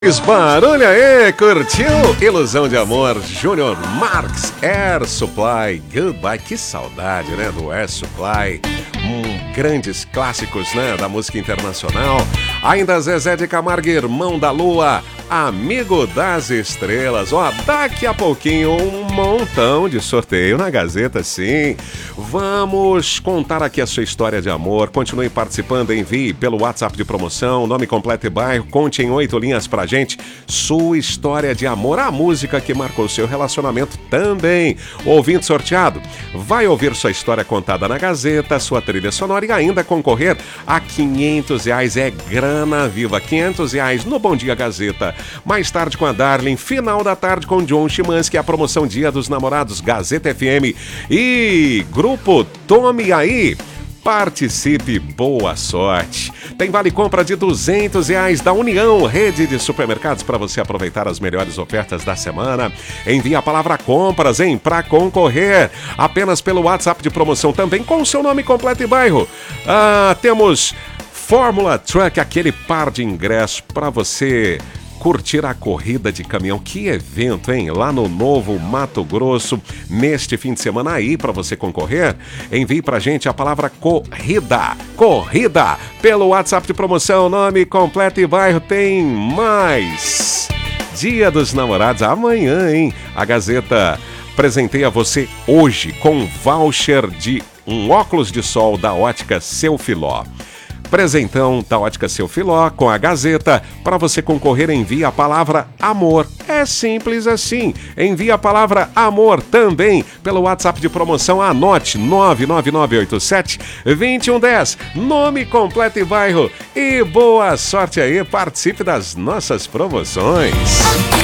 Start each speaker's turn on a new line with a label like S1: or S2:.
S1: Barulho aí, curtiu? Ilusão de Amor, Júnior Marx, Air Supply, Goodbye, que saudade, né, do Air Supply, grandes clássicos, né, da música internacional. Ainda Zezé de Camargo, Irmão da Lua, Amigo das Estrelas. Ó, daqui a pouquinho um montão de sorteio na Gazeta, sim. Vamos contar aqui a sua história de amor. Continue participando, envie pelo WhatsApp de promoção, nome completo e bairro, conte em 8 linhas pra gente sua história de amor, a música que marcou seu relacionamento também. O ouvinte sorteado vai ouvir sua história contada na Gazeta, sua trilha sonora e ainda concorrer a R$500. É grana viva, R$500 no Bom Dia Gazeta. Mais tarde com a Darlin, final da tarde com John Chimansky, a promoção Dia dos Namorados, Gazeta FM e Grupo Tome Aí. Participe, boa sorte. Tem vale compra de R$200 da União, rede de supermercados, para você aproveitar as melhores ofertas da semana. Envie a palavra compras, para concorrer. Apenas pelo WhatsApp de promoção, também com o seu nome completo e bairro. Temos Fórmula Truck, aquele par de ingressos para você curtir a corrida de caminhão. Que evento, hein? Lá no Novo Mato Grosso, neste fim de semana aí, para você concorrer. Envie pra gente a palavra corrida. Corrida! Pelo WhatsApp de promoção, nome completo e bairro. Tem mais. Dia dos Namorados, amanhã, hein? A Gazeta presenteia você hoje com um voucher de um óculos de sol da Ótica Seu Filó. Presentão da Ótica Seu Filó com a Gazeta. Para você concorrer, envie a palavra amor. É simples assim. Envie a palavra amor também pelo WhatsApp de promoção. Anote 99987-2110. Nome completo e bairro. E boa sorte aí. Participe das nossas promoções.